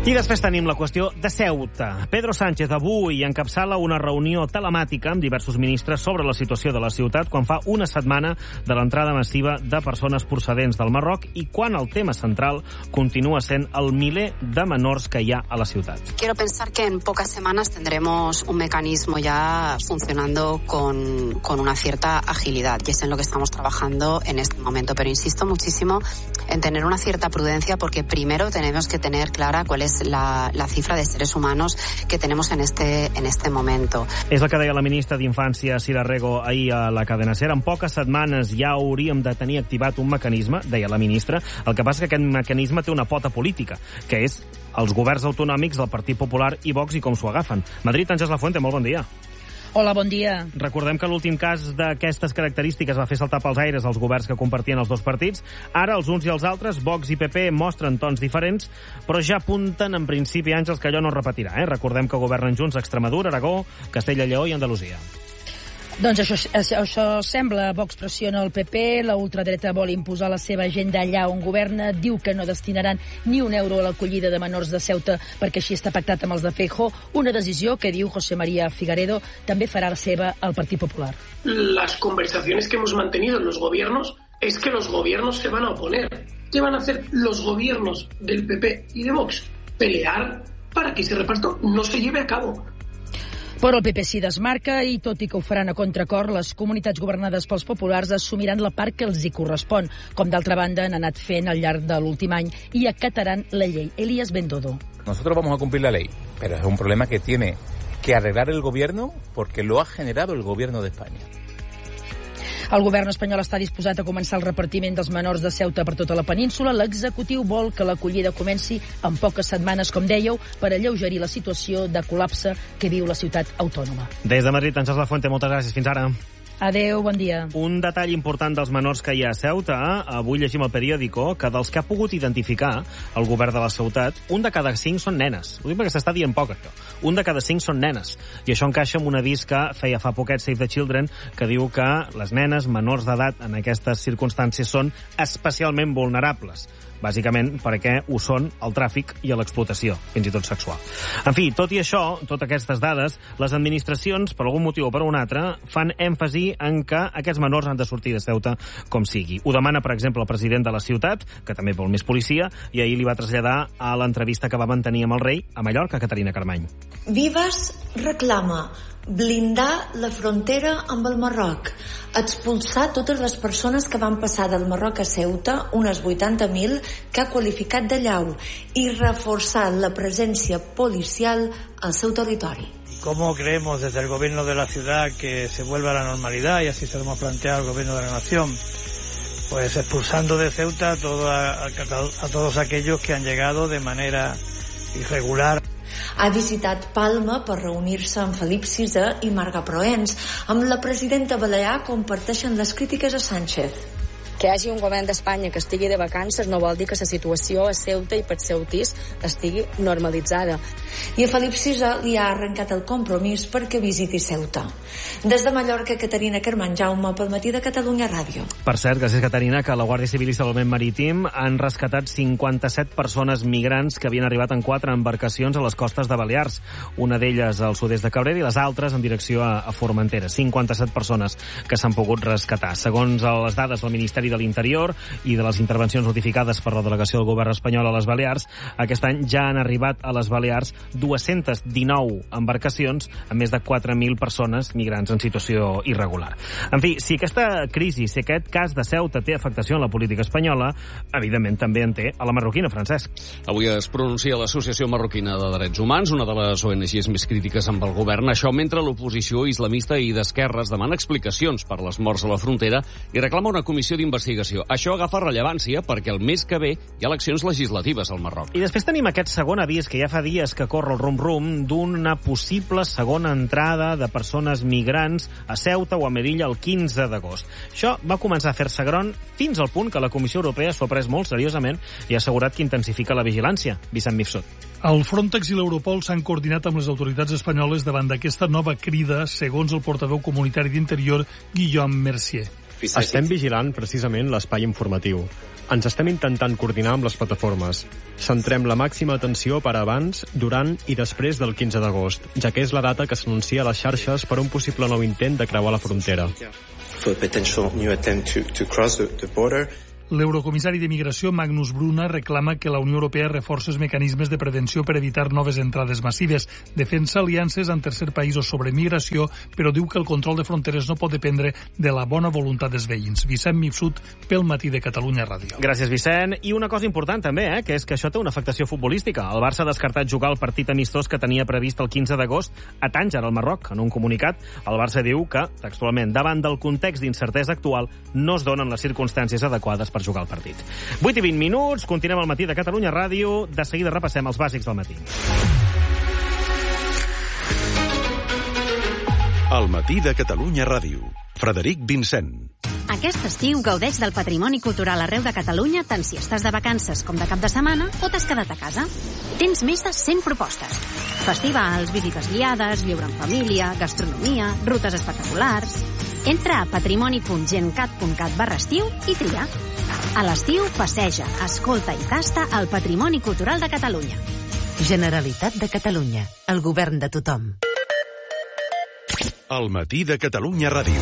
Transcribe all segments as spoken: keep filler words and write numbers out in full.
I després tenim la qüestió de Ceuta. Pedro Sánchez avui encapçala una reunió telemàtica amb diversos ministres sobre la situació de la ciutat quan fa una setmana de l'entrada massiva de persones procedents del Marroc i quan el tema central continua sent el miler de menors que hi ha a la ciutat. Quiero pensar que en pocas semanas tendremos un mecanismo ya funcionando con, con una cierta agilidad y es en lo que estamos trabajando en este momento. Pero insisto muchísimo en tener una cierta prudencia porque primero tenemos que tener clara cuál es La, la cifra de seres humanos que tenemos en este, en este momento. És el que deia la ministra d'Infància, Sira Rego, ahir a la cadena SER. En poques setmanes ja hauríem de tenir activat un mecanisme, deia la ministra. El que passa és que aquest mecanisme té una pota política, que és els governs autonòmics del Partit Popular i Vox i com s'ho agafen. Madrid, Àngels Lafuente, molt bon dia. Hola, bon dia. Recordem que l'últim cas d'aquestes característiques va fer saltar pels aires els governs que compartien els dos partits. Ara els uns i els altres, Vox i P P, mostren tons diferents, però ja apunten en principi, Àngels, que allò no es repetirà. Eh? Recordem que governen junts Extremadura, Aragó, Castella i Lleó i Andalusia. Doncs això, això, això sembla. Vox pressiona el P P, la ultradreta vol imposar la seva agenda allà on governa, diu que no destinaran ni un euro a l'acollida de menors de Ceuta perquè així està pactat amb els de Feijóo, una decisió que, diu José María Figaredo, també farà la seva al Partit Popular. Las conversaciones que hemos mantenido en los gobiernos es que los gobiernos se van a oponer. ¿Qué van a hacer los gobiernos del P P y de Vox? Pelear para que ese reparto no se lleve a cabo. Però el P P s'hi desmarca i, tot i que ho faran a contracor, les comunitats governades pels populars assumiran la part que els hi correspon, com d'altra banda han anat fent al llarg de l'últim any, i acataran la llei. Elías Bendodo. Nosotros vamos a cumplir la ley, pero es un problema que tiene que arreglar el gobierno porque lo ha generado el gobierno de España. El govern espanyol està disposat a començar el repartiment dels menors de Ceuta per tota la península. L'executiu vol que l'acollida comenci en poques setmanes, com dèieu, per alleugerir la situació de col·lapse que viu la ciutat autònoma. Des de Madrid, Àngels Lafuente, moltes gràcies. Fins ara. Adéu, bon dia. Un detall important dels menors que hi ha a Ceuta. Avui llegim al periòdico que dels que ha pogut identificar el govern de la ciutat, un de cada cinc són nenes. Ho dic perquè s'està dient poc, això. Un de cada cinc són nenes. I això encaixa amb un avís que feia fa poquet Save the Children, que diu que les nenes menors d'edat en aquestes circumstàncies són especialment vulnerables. Bàsicament perquè ho són el tràfic i l'explotació, fins i tot sexual. En fi, tot i això, totes aquestes dades, les administracions, per algun motiu o per un altre, fan èmfasi en que aquests menors han de sortir de Ceuta com sigui. Ho demana, per exemple, el president de la ciutat, que també vol més policia, i ahir li va traslladar a l'entrevista que va mantenir amb el rei a Mallorca, Caterina Carmany. Vives reclama blindar la frontera amb el Marroc, expulsar totes les persones que van passar del Marroc a Ceuta, unes vuitanta mil, que ha qualificat de llau, i reforçar la presència policial al seu territori. ¿Cómo creemos desde el gobierno de la ciudad que se vuelva a la normalidad? Y así se lo hemos planteado al gobierno de la nación. Pues expulsando de Ceuta a, todo, a, a todos aquellos que han llegado de manera irregular. Ha visitat Palma per reunir-se amb Felip sisè i Marga Proens. Amb la presidenta balear comparteixen les crítiques a Sánchez. Que hi hagi un govern d'Espanya que estigui de vacances no vol dir que la situació a Ceuta i per ceutís estigui normalitzada. I a Felip sisè li ha arrencat el compromís perquè visiti Ceuta. Des de Mallorca, Caterina Carmany, Jaume, pel matí de Catalunya Ràdio. Per cert, gràcies, Caterina, que la Guàrdia Civil i Salvament Marítim han rescatat cinquanta-set persones migrants que havien arribat en quatre embarcacions a les costes de Balears. Una d'elles al sud-est de Cabrera i les altres en direcció a, a Formentera. cinquanta-set persones que s'han pogut rescatar. Segons les dades del Ministeri de l'Interior i de les intervencions notificades per la delegació del govern espanyol a les Balears, aquest any ja han arribat a les Balears dues-centes dinou embarcacions amb més de quatre mil persones migrants en situació irregular. En fi, si aquesta crisi, si aquest cas de Ceuta té afectació en la política espanyola, evidentment també en té a la marroquina, Francesc. Avui es pronuncia l'Associació Marroquina de Drets Humans, una de les O N Ges més crítiques amb el govern, això mentre l'oposició islamista i d'esquerres demana explicacions per les morts a la frontera i reclama una comissió d'investigació. Això agafa rellevància perquè el mes que ve hi ha eleccions legislatives al Marroc. I després tenim aquest segon avís que ja fa dies que corre el rum-rum d'una possible segona entrada de persones migrants a Ceuta o a Melilla el quinze d'agost. Això va començar a fer-se gran fins al punt que la Comissió Europea s'ho ha pres molt seriosament i ha assegurat que intensifica la vigilància. Vicent Mifsud. El Frontex i l'Europol s'han coordinat amb les autoritats espanyoles davant d'aquesta nova crida, segons el portaveu comunitari d'Interior, Guillaume Mercier. Estem vigilant precisament l'espai informatiu. Ens estem intentant coordinar amb les plataformes. Centrem la màxima atenció per abans, durant i després del quinze d'agost, ja que és la data que s'anuncia a les xarxes per un possible nou intent de creuar la frontera. L'eurocomissari d'Immigració, Magnus Brunner, reclama que la Unió Europea reforci els mecanismes de prevenció per evitar noves entrades massives, defensa aliances amb tercers països sobre migració, però diu que el control de fronteres no pot dependre de la bona voluntat dels veïns. Vicent Mifsud, pel Matí de Catalunya Ràdio. Gràcies, Vicent. I una cosa important també, eh, que és que això té una afectació futbolística. El Barça ha descartat jugar el partit amistós que tenia previst el quinze d'agost a Tànger, al Marroc. En un comunicat, el Barça diu que, textualment, davant del context d'incertesa actual, no es donen les circumstàncies adequades per jugar el partit. vuit i vint minuts, continuem al Matí de Catalunya Ràdio. De seguida repassem els bàsics del matí. El Matí de Catalunya Ràdio. Frederic Vincent. Aquest estiu gaudeix del patrimoni cultural arreu de Catalunya, tant si estàs de vacances com de cap de setmana o t'has quedat a casa. Tens més de cent propostes. Festivals, visites guiades, viure en família, gastronomia, rutes espectaculars. Entra a patrimoni punt gencat punt cat barra estiu i tria. A l'estiu, passeja, escolta i tasta el patrimoni cultural de Catalunya. Generalitat de Catalunya. El govern de tothom. El Matí de Catalunya Ràdio.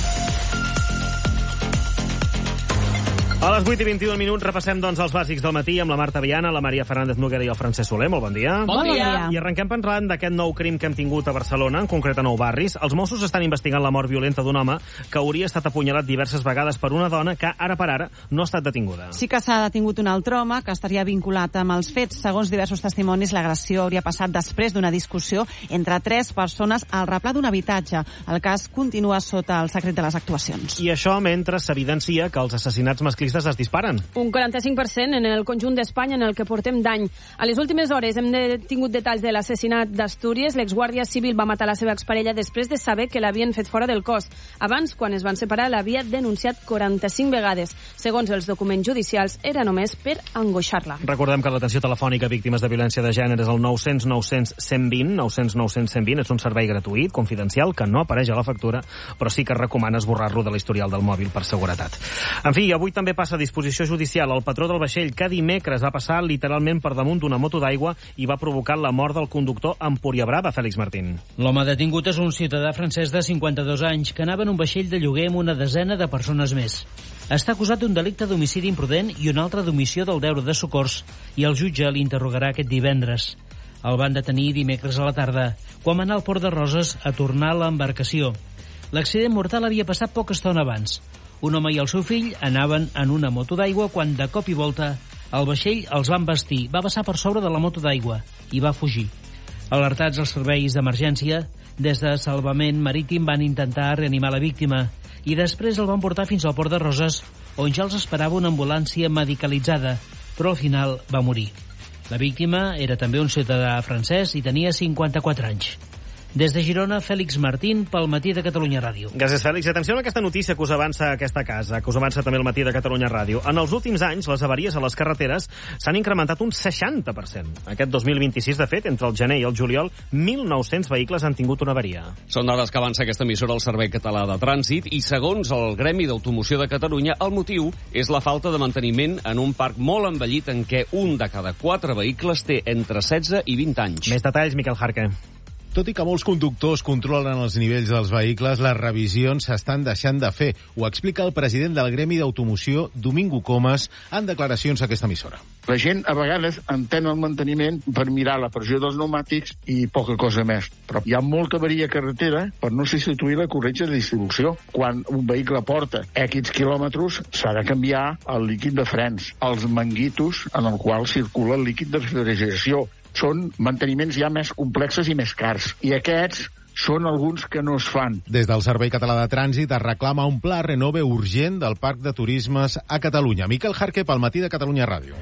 A les vuit i vint-i-un minuts repassem doncs els bàsics del matí amb la Marta Viana, la Maria Fernández Noguera i el Francesc Soler. Molt bon dia. Bon dia. I arrenquem parlant d'aquest nou crim que hem tingut a Barcelona, en concret a Nou Barris. Els Mossos estan investigant la mort violenta d'un home que hauria estat apunyalat diverses vegades per una dona que, ara per ara, no ha estat detinguda. Sí que s'ha detingut un altre home que estaria vinculat amb els fets. Segons diversos testimonis, l'agressió hauria passat després d'una discussió entre tres persones al replà d'un habitatge. El cas continua sota el secret de les actuacions. I això mentre s'evidencia que els assassinats masclistes es disparen. Un quaranta-cinc per cent en el conjunt d'Espanya en el que portem d'any. A les últimes hores hem de, tingut detalls de l'assassinat d'Astúries. L'exguàrdia civil va matar la seva exparella després de saber que l'havien fet fora del cos. Abans, quan es van separar, l'havia denunciat quaranta-cinc vegades. Segons els documents judicials, era només per angoixar-la. Recordem que l'atenció telefònica a víctimes de violència de gènere és el nou cents nou cents cent vint. nou cents nou cents cent vint és un servei gratuït, confidencial, que no apareix a la factura, però sí que recomana esborrar-lo de l'historial del mòbil per seguretat. En fi, avui també passa a disposició judicial el patró del vaixell que dimecres va passar literalment per damunt d'una moto d'aigua i va provocar la mort del conductor a Empúria Brava, Fèlix Martín. L'home detingut és un ciutadà francès de cinquanta-dos anys que anava en un vaixell de lloguer amb una desena de persones més. Està acusat d'un delicte d'homicidi imprudent i un altre d'omissió del deure de socors i el jutge l'interrogarà aquest divendres. El van detenir dimecres a la tarda, quan va anar al Port de Roses a tornar a l'embarcació. L'accident mortal havia passat poca estona abans. Un home i el seu fill anaven en una moto d'aigua quan, de cop i volta, el vaixell els va embestir, va passar per sobre de la moto d'aigua i va fugir. Alertats els serveis d'emergència, des de Salvament Marítim van intentar reanimar la víctima i després el van portar fins al Port de Roses, on ja els esperava una ambulància medicalitzada, però al final va morir. La víctima era també un ciutadà francès i tenia cinquanta-quatre anys. Des de Girona, Fèlix Martín, pel Matí de Catalunya Ràdio. Gràcies, Fèlix. Atenció a aquesta notícia que us avança aquesta casa, que us avança també el Matí de Catalunya Ràdio. En els últims anys, les avaries a les carreteres s'han incrementat un seixanta per cent. Aquest dos mil vint-i-sis, de fet, entre el gener i el juliol, mil nou-cents vehicles han tingut una avaria. Són dades que avança aquesta emissora al Servei Català de Trànsit i, segons el Gremi d'Automoció de Catalunya, el motiu és la falta de manteniment en un parc molt envellit en què un de cada quatre vehicles té entre setze i vint anys. Més detalls, Miquel Jarque. Tot i que molts conductors controlen els nivells dels vehicles, les revisions s'estan deixant de fer. Ho explica el president del Gremi d'Automoció, Domingo Comas, en declaracions a aquesta emissora. La gent a vegades entén el manteniment per mirar la pressió dels pneumàtics i poca cosa més. Però hi ha molta avaria carretera per no substituir la corretja de distribució. Quan un vehicle porta X quilòmetres, s'ha de canviar el líquid de frens, els manguitos en el qual circula el líquid de refrigeració. Són manteniments ja més complexos i més cars. I aquests són alguns que no es fan. Des del Servei Català de Trànsit es reclama un pla renove urgent del Parc de Turismes a Catalunya. Miquel Jarque, pel Matí de Catalunya Ràdio.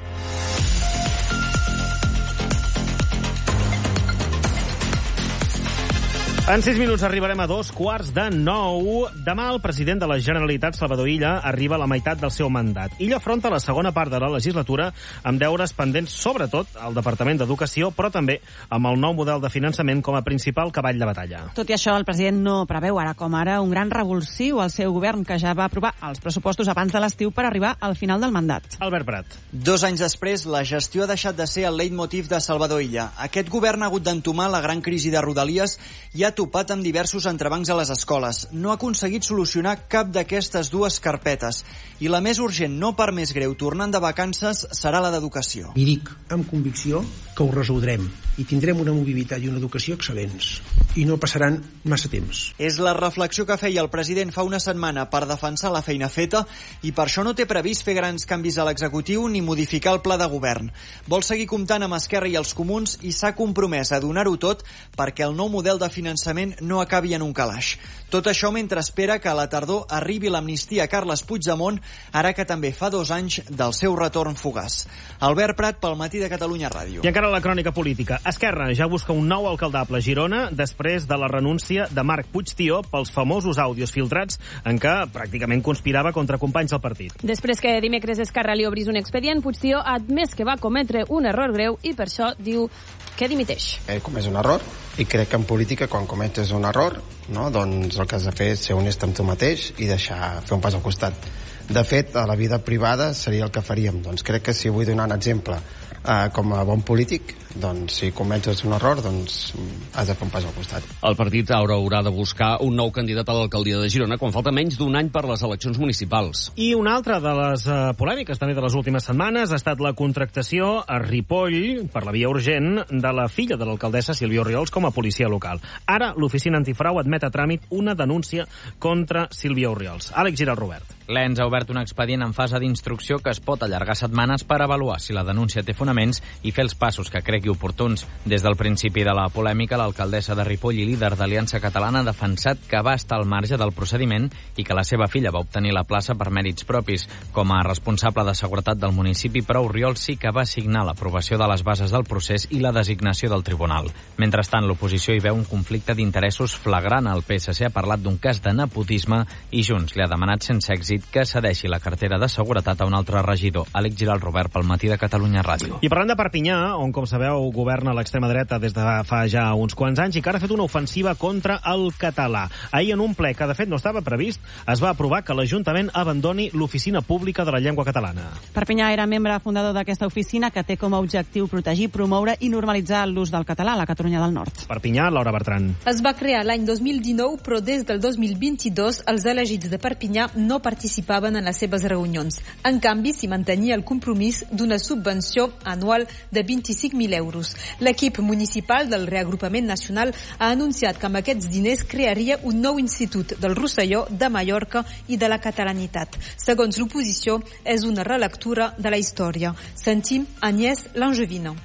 En sis minuts arribarem a dos quarts de nou. Demà el president de la Generalitat, Salvador Illa, arriba a la meitat del seu mandat. Illa afronta la segona part de la legislatura amb deures pendents, sobretot al Departament d'Educació, però també amb el nou model de finançament com a principal cavall de batalla. Tot i això, el president no preveu ara com ara un gran revulsiu al seu govern, que ja va aprovar els pressupostos abans de l'estiu per arribar al final del mandat. Albert Prat. Dos anys després, la gestió ha deixat de ser el leitmotiv de Salvador Illa. Aquest govern ha hagut d'entomar la gran crisi de Rodalies i ha topat amb diversos entrebancs a les escoles. No ha aconseguit solucionar cap d'aquestes dues carpetes. I la més urgent, no per més greu, tornant de vacances, serà la d'educació. I dic amb convicció que ho resoldrem i tindrem una mobilitat i una educació excel·lents. I no passaran massa temps. És la reflexió que feia el president fa una setmana per defensar la feina feta i per això no té previst fer grans canvis a l'executiu ni modificar el pla de govern. Vol seguir comptant amb Esquerra i els comuns i s'ha compromès a donar-ho tot perquè el nou model de finançament no acabi en un calaix. Tot això mentre espera que a la tardor arribi l'amnistia a Carles Puigdemont, ara que també fa dos anys del seu retorn fugaç. Albert Prat, pel Matí de Catalunya Ràdio. I encara la crònica política. Esquerra ja busca un nou alcaldable a Girona després de la renúncia de Marc Puigtió pels famosos àudios filtrats en què pràcticament conspirava contra companys del partit. Després que dimecres Esquerra li obrís un expedient, Puigtió ha admès que va cometre un error greu i per això diu que dimiteix. He comès un error i crec que en política quan cometes un error, no, doncs el que has de fer és ser honest amb tu mateix i deixar fer un pas al costat. De fet, a la vida privada seria el que faríem. Doncs crec que si vull donar un exemple eh, com a bon polític, doncs si cometes un error, doncs has de fer un pas al costat. El partit ara haurà de buscar un nou candidat a l'alcaldia de Girona quan falta menys d'un any per les eleccions municipals. I una altra de les uh, polèmiques també de les últimes setmanes ha estat la contractació a Ripoll, per la via urgent, de la filla de l'alcaldessa Sílvia Orriols com a policia local. Ara l'oficina antifrau admet a tràmit una denúncia contra Sílvia Orriols. Àlex Giral Robert. L'E N S ha obert un expedient en fase d'instrucció que es pot allargar setmanes per avaluar si la denúncia té fonaments i fer els passos que cregui oportuns. Des del principi de la polèmica, l'alcaldessa de Ripoll i líder d'Aliança Catalana ha defensat que va estar al marge del procediment i que la seva filla va obtenir la plaça per mèrits propis. Com a responsable de seguretat del municipi, però Orriols sí que va signar l'aprovació de les bases del procés i la designació del tribunal. Mentrestant, l'oposició hi veu un conflicte d'interessos flagrant. El P S C ha parlat d'un cas de nepotisme i Junts li ha demanat sense èxit que cedeixi la cartera de seguretat a un altre regidor. Àlex Giral Robert, pel Matí de Catalunya Ràdio. I parlant de Perpinyà, on, com sabeu, governa l'extrema dreta des de fa ja uns quants anys i que ara ha fet una ofensiva contra el català. Ahir, en un ple que de fet no estava previst, es va aprovar que l'Ajuntament abandoni l'Oficina Pública de la Llengua Catalana. Perpinyà era membre fundador d'aquesta oficina que té com a objectiu protegir, promoure i normalitzar l'ús del català a la Catalunya del Nord. Perpinyà, Laura Bertran. Es va crear l'any dos mil dinou, però des del dos mil vint-i-dos els elegits de Perpinyà no participaven en les seves reunions. En canvi, s'hi mantenia el compromís d'una subvenció anual de vint-i-cinc mil euros. L'equip municipal del reagrupament nacional ha anunciat que amb aquests diners crearia un nou institut del Rosselló, de Mallorca i de la catalanitat. Segons l'oposició, és una relectura de la història. Sentim Agnès Langevina.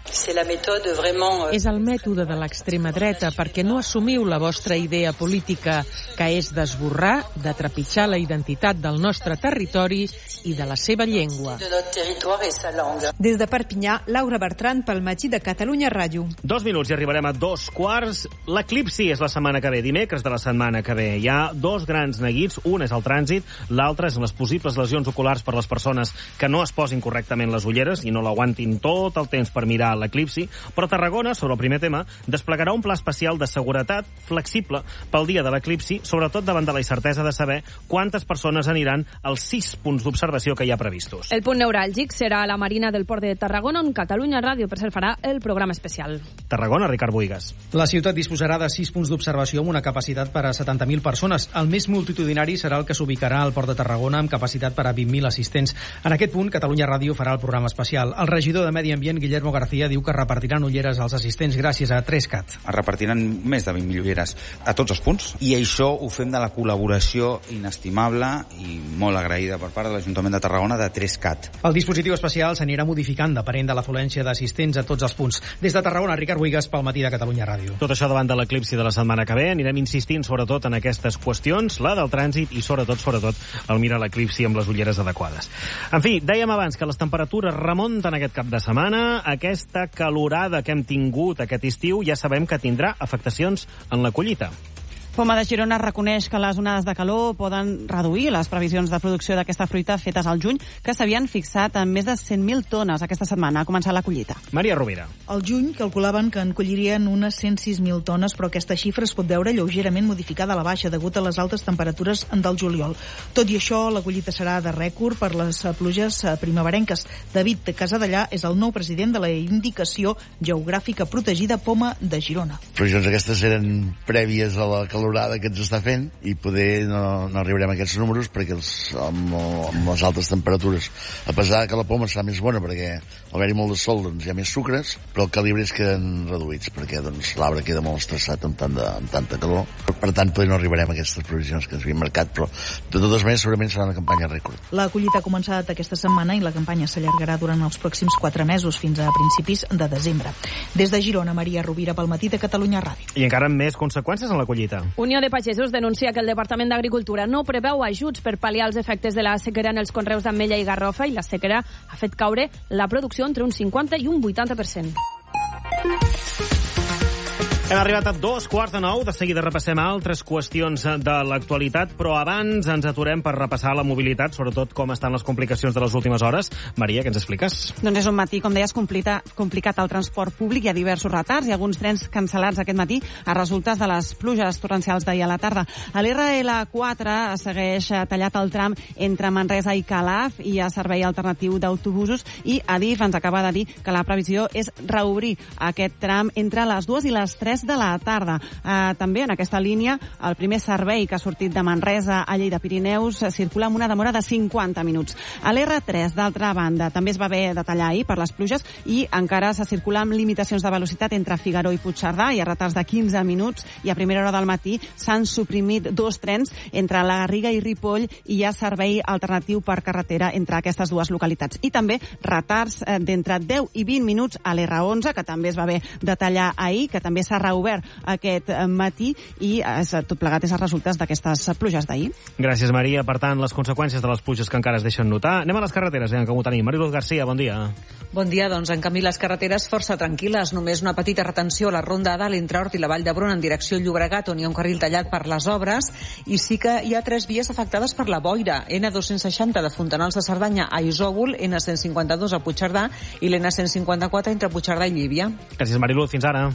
És el mètode de l'extrema dreta perquè no assumiu la vostra idea política, que és d'esborrar, de trepitjar la identitat del nostre territori i de la seva llengua. Des de Perpinyà, Laura Bertran, pel Matí de Catalunya Ràdio. Dos minuts i arribarem a dos quarts. L'eclipsi és la setmana que ve, dimecres de la setmana que ve. Hi ha dos grans neguits, un és el trànsit, l'altre és les possibles lesions oculars per les persones que no es posin correctament les ulleres i no l'aguantin tot el temps per mirar l'eclipsi. Però Tarragona, sobre el primer tema, desplegarà un pla especial de seguretat flexible pel dia de l'eclipsi, sobretot davant de la incertesa de saber quantes persones aniran als sis punts d'observació que hi ha previstos. El punt neuràlgic serà a la Marina del Port de Tarragona, on Catalunya Ràdio, per cert, farà el programa especial. Tarragona, Ricard Boigas. La ciutat disposarà de sis punts d'observació amb una capacitat per a setanta mil persones. El més multitudinari serà el que s'ubicarà al Port de Tarragona, amb capacitat per a vint mil assistents. En aquest punt, Catalunya Ràdio farà el programa especial. El regidor de Medi Ambient, Guillermo García, diu que repartiran ulleres als assistents gràcies a Trescat. Es repartiran més de vint mil ulleres a tots els punts, i això ho fem de la col·laboració inestimable i molt agraïda per part de l'Ajuntament de Tarragona de Trescat. El dispositiu especial s'anirà modificant depenent de l'afluència d'assistents a tots els punts. Des de Tarragona, Ricard Buigas, pel Matí de Catalunya Ràdio. Tot això davant de l'eclipsi de la setmana que ve. Anirem insistint sobretot en aquestes qüestions, la del trànsit i sobretot, sobretot, el mirar l'eclipsi amb les ulleres adequades. En fi, dèiem abans que les temperatures remunten aquest cap de setmana. Aquesta calorada que hem tingut aquest estiu ja sabem que tindrà afectacions en la collita. Poma de Girona reconeix que les onades de calor poden reduir les previsions de producció d'aquesta fruita fetes al juny, que s'havien fixat en més de cent mil tones aquesta setmana. Ha començat la collita. Maria Rovira. Al juny calculaven que en collirien unes cent sis mil tones, però aquesta xifra es pot veure lleugerament modificada a la baixa degut a les altes temperatures del juliol. Tot i això, la collita serà de rècord per les pluges primeverenques. David Casadellà és el nou president de la Indicació Geogràfica Protegida Poma de Girona. Previsions aquestes eren prèvies a la calor que ens està fent i poder no, no arribarem a aquests números perquè els, amb, amb les altes temperatures, a pesar que la poma serà més bona perquè al haver-hi molt de sol doncs, hi ha més sucres, però els calibres queden reduïts perquè doncs, l'arbre queda molt estressat amb, tant de, amb tanta calor. Per tant, poder no arribarem a aquestes previsions que ens havien marcat, però de totes maneres segurament serà una campanya rècord. La collita ha començat aquesta setmana i la campanya s'allargarà durant els pròxims quatre mesos fins a principis de desembre. Des de Girona, Maria Rovira, pel Matí de Catalunya Ràdio. I encara amb més conseqüències en la collita. Unió de Pagesos denuncia que el Departament d'Agricultura no preveu ajuts per pal·liar els efectes de la sequera en els conreus d'Ametlla i Garrofa i la sequera ha fet caure la producció entre un cinquanta i un vuitanta per cent. Hem arribat a dos quarts de nou. De seguida repassem altres qüestions de l'actualitat, però abans ens aturem per repassar la mobilitat, sobretot com estan les complicacions de les últimes hores. Maria, què ens expliques? Doncs és un matí, com deies, complicat, complicat el transport públic. Hi ha diversos retards i alguns trens cancel·lats aquest matí a resultes de les pluges torrencials d'ahir a la tarda. A l'R L quatre segueix tallat el tram entre Manresa i Calaf i hi ha servei alternatiu d'autobusos i Adif ens acaba de dir que la previsió és reobrir aquest tram entre les dues i les tres de la tarda. Eh, també en aquesta línia el primer servei que ha sortit de Manresa a Lleida Pirineus circula amb una demora de cinquanta minuts. A l'R tres, d'altra banda, també es va haver de tallar ahir per les pluges i encara se circula amb limitacions de velocitat entre Figaró i Puigcerdà. Hi ha retards de quinze minuts i a primera hora del matí s'han suprimit dos trens entre la Garriga i Ripoll i hi ha servei alternatiu per carretera entre aquestes dues localitats. I també retards d'entre deu i vint minuts a l'R onze, que també es va haver de tallar ahir, que també s'ha reobert aquest matí i és, tot plegat és els resultats d'aquestes pluges d'ahir. Gràcies, Maria. Per tant, les conseqüències de les pluges que encara es deixen notar. Anem a les carreteres, eh, com ho tenim. Mariluz García, bon dia. Bon dia, doncs en canvi les carreteres força tranquil·les, només una petita retenció a la Ronda a dalt entre Hort i la Vall d'Hebron en direcció Llobregat, on hi ha un carril tallat per les obres, i sí que hi ha tres vies afectades per la boira, N dos cents seixanta de Fontanals de Cerdanya a Isòvol, N cent cinquanta-dos a Puigcerdà i l'N cent cinquanta-quatre entre Puigcerdà i Llívia. Gràcies, Mariluz. Fins ara.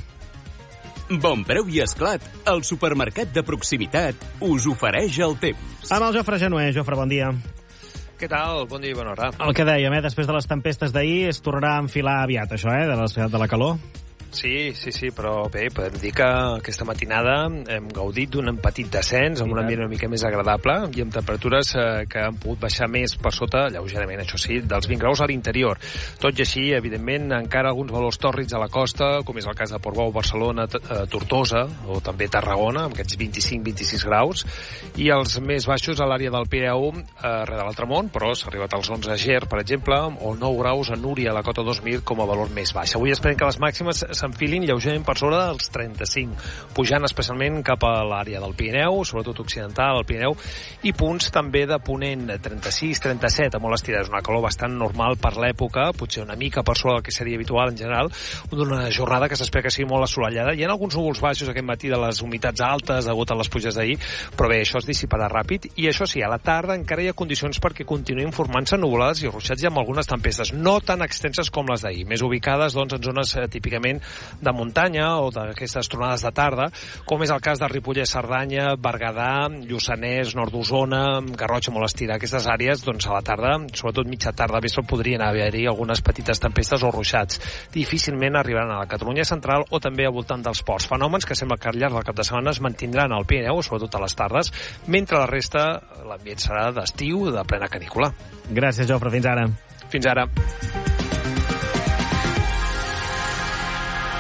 Bon Preu i Esclat, el supermercat de proximitat, us ofereix el temps. Amb el Jofre Genuer. Jofre, bon dia. Què tal? Bon dia i bona hora. El que dèiem, eh? Després de les tempestes d'ahir es tornarà a enfilar aviat, això, eh? De la, de la calor. Sí, sí, sí, però bé, podem dir que aquesta matinada hem gaudit d'un petit descens amb un ambient una mica més agradable i amb temperatures eh, que han pogut baixar més per sota, lleugerament, això sí, dels vint graus a l'interior. Tot i així, evidentment, encara alguns valors tòrrids a la costa, com és el cas de Portbou, Barcelona, eh, Tortosa o també Tarragona, amb aquests vint-i-cinc a vint-i-sis graus, i els més baixos a l'àrea del Pirineu, eh, res de l'Altramont, però s'ha arribat als onze a Ger, per exemple, o nou graus a Núria, a la Cota dos mil, com a valor més baix. Avui esperem que les màximes s'enfilin lleugerament per sobre dels trenta-cinc, pujant especialment cap a l'àrea del Pirineu, sobretot occidental, el Pirineu, i punts també de ponent, trenta-sis trenta-set, a molt estirades, una calor bastant normal per l'època, potser una mica per sobre del que seria habitual en general, d'una jornada que s'espera que sigui molt assolellada. Hi ha alguns núvols baixos aquest matí de les humitats altes degut a les pluges d'ahir, però bé, això es dissiparà ràpid, i això sí, a la tarda encara hi ha condicions perquè continuïn formant-se nuvolades i ruixats i amb algunes tempestes, no tan extenses com les d'ahir, més ubicades doncs, en zones eh, típicament de muntanya o d'aquestes tronades de tarda, com és el cas de Ripollès, Cerdanya, Berguedà, Lluçanès, Nord d'Osona, Garrotxa, molt estirar. Aquestes àrees, doncs, a la tarda, sobretot mitja tarda, vespre, podrien haver-hi algunes petites tempestes o ruixats. Difícilment arribaran a la Catalunya central o també al voltant dels ports. Fenòmens que sembla que al llarg del cap de setmana es mantindran al Pirineu, sobretot a les tardes, mentre la resta, l'ambient serà d'estiu, de plena canícula. Gràcies, Jofre. Fins ara. Fins ara.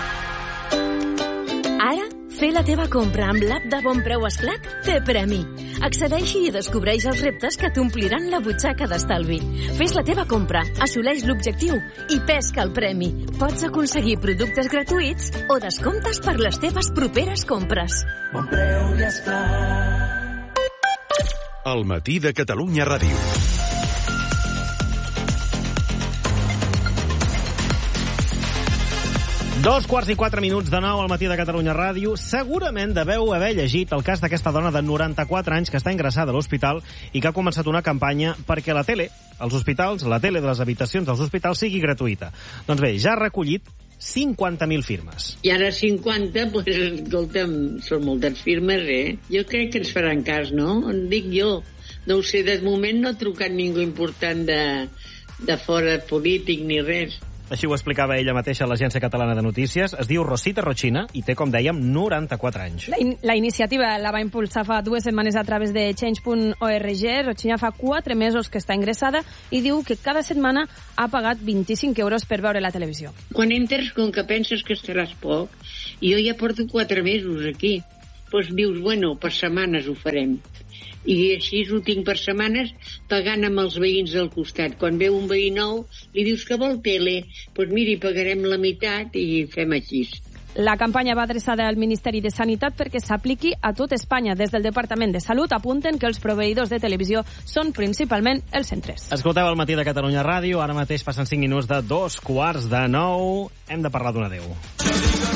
Ara, fer la teva compra amb l'app de Bon Preu Esclat té premi. Accedeixi i descobreix els reptes que t'ompliran la butxaca d'estalvi. Fes la teva compra, assoleix l'objectiu i pesca el premi. Pots aconseguir productes gratuïts o descomptes per les teves properes compres. Bon preu i esclar. El matí de Catalunya Ràdio. Dos quarts i quatre minuts de nou al matí de Catalunya Ràdio. Segurament deveu haver llegit el cas d'aquesta dona de noranta-quatre anys que està ingressada a l'hospital i que ha començat una campanya perquè la tele, als hospitals, la tele de les habitacions dels hospitals sigui gratuïta. Doncs bé, ja ha recollit cinquanta mil firmes. I ara cinquanta, doncs, escolta'm, són moltes firmes, eh? Jo crec que ens faran cas, no? En dic jo. No ho sé, de moment no ha trucat ningú important de, de fora polític ni res. Així ho explicava ella mateixa a l'Agència Catalana de Notícies. Es diu Rosita Rochina i té, com dèiem, noranta-quatre anys. La, in la iniciativa la va impulsar fa dues setmanes a través de change punt org. Rochina fa quatre mesos que està ingressada i diu que cada setmana ha pagat vint-i-cinc euros per veure la televisió. Quan entres, com que penses que estaràs poc, i jo ja porto quatre mesos aquí, doncs dius, bueno, per setmanes ho farem. I així ho tinc per setmanes pagant amb els veïns del costat. Quan veu un veí nou, li dius que vol tele, doncs miri, pagarem la meitat i fem així. La campanya va adreçada al Ministeri de Sanitat perquè s'apliqui a tot Espanya. Des del Departament de Salut apunten que els proveïdors de televisió són principalment els centres. Escolteu el matí de Catalunya Ràdio, ara mateix passen cinc minuts de dos quarts de nou. Hem de parlar d'un adeu.